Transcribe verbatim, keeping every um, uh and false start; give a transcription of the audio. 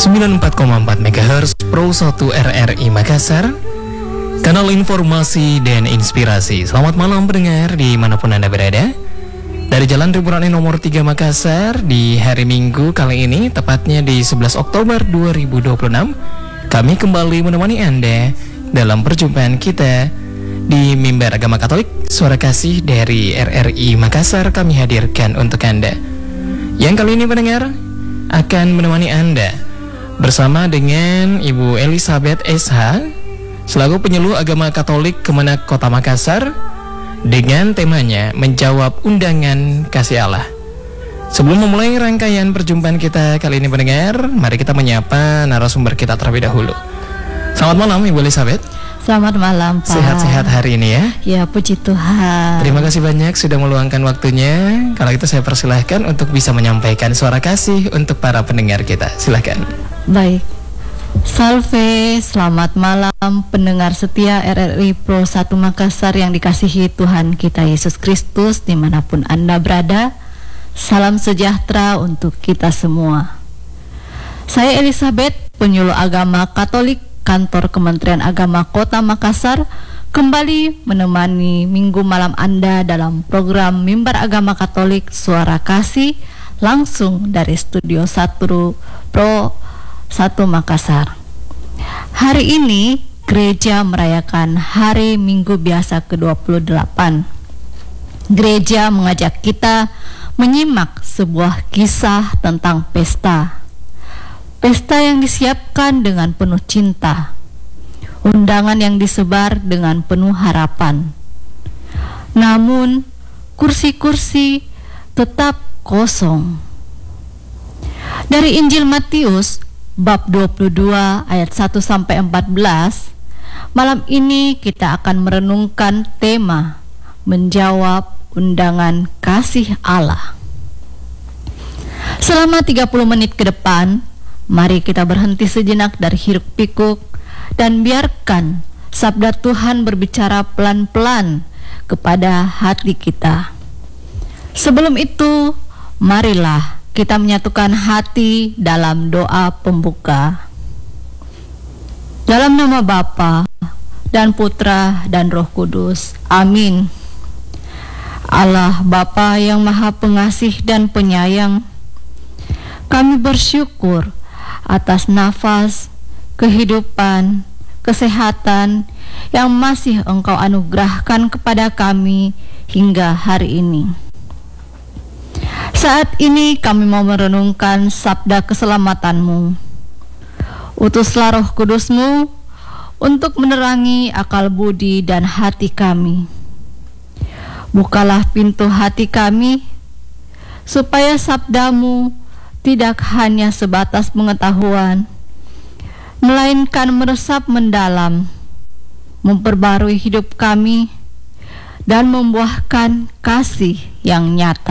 sembilan puluh empat koma empat megahertz Pro satu R R I Makassar, kanal informasi dan inspirasi. Selamat malam pendengar dimanapun Anda berada. Dari Jalan Ribuan nomor tiga Makassar, di hari Minggu kali ini, tepatnya di sebelas Oktober dua ribu dua puluh enam, kami kembali menemani Anda dalam perjumpaan kita di Mimbar Agama Katolik Suara Kasih dari R R I Makassar. Kami hadirkan untuk Anda. Yang kali ini pendengar akan menemani Anda bersama dengan Ibu Elizabeth S H selaku penyuluh agama Katolik Kemenak Kota Makassar, dengan temanya menjawab undangan kasih Allah. Sebelum memulai rangkaian perjumpaan kita kali ini pendengar, mari kita menyapa narasumber kita terlebih dahulu. Selamat malam Ibu Elizabeth. Selamat malam Pak. Sehat-sehat hari ini ya. Ya, puji Tuhan. Terima kasih banyak sudah meluangkan waktunya. Kalau itu saya persilahkan untuk bisa menyampaikan suara kasih untuk para pendengar kita. Silahkan. Baik. Salve, selamat malam pendengar setia R R I Pro satu Makassar yang dikasihi Tuhan kita Yesus Kristus dimanapun Anda berada. Salam sejahtera untuk kita semua. Saya Elizabeth, penyuluh agama Katolik Kantor Kementerian Agama Kota Makassar, kembali menemani minggu malam Anda dalam program Mimbar Agama Katolik Suara Kasih langsung dari Studio satu Pro satu Makassar. Hari ini gereja merayakan Hari Minggu Biasa ke dua puluh delapan. Gereja mengajak kita menyimak sebuah kisah tentang pesta. Pesta yang disiapkan dengan penuh cinta, undangan yang disebar dengan penuh harapan. Namun, kursi-kursi tetap kosong. Dari Injil Matius, bab dua puluh dua ayat satu sampai empat belas, malam ini kita akan merenungkan tema menjawab undangan kasih Allah. Selama tiga puluh menit ke depan, mari kita berhenti sejenak dari hiruk pikuk dan biarkan sabda Tuhan berbicara pelan-pelan kepada hati kita. Sebelum itu, marilah kita menyatukan hati dalam doa pembuka. Dalam nama Bapa dan Putra dan Roh Kudus. Amin. Allah Bapa yang Maha Pengasih dan Penyayang, kami bersyukur atas nafas, kehidupan, kesehatan yang masih Engkau anugerahkan kepada kami hingga hari ini. Saat ini kami mau merenungkan sabda keselamatan-Mu. Utuslah Roh Kudus-Mu untuk menerangi akal budi dan hati kami. Bukalah pintu hati kami, supaya sabda-Mu tidak hanya sebatas pengetahuan, melainkan meresap mendalam, memperbarui hidup kami, dan membuahkan kasih yang nyata.